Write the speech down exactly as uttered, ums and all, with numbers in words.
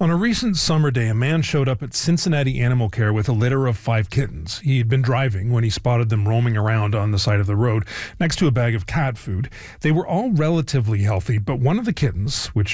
On a recent summer day, a man showed up at Cincinnati Animal Care with a litter of five kittens. He had been driving when he spotted them roaming around on the side of the road next to a bag of cat food. They were all relatively healthy, but one of the kittens, which